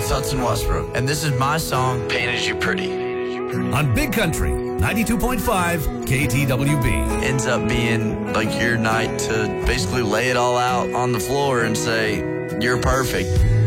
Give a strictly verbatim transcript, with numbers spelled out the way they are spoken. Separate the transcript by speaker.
Speaker 1: It's Hudson Westbrook, and this is my song, Painted You Pretty.
Speaker 2: On Big Country, ninety-two point five K T W B.
Speaker 1: Ends up being like your night to basically lay it all out on the floor and say, you're perfect.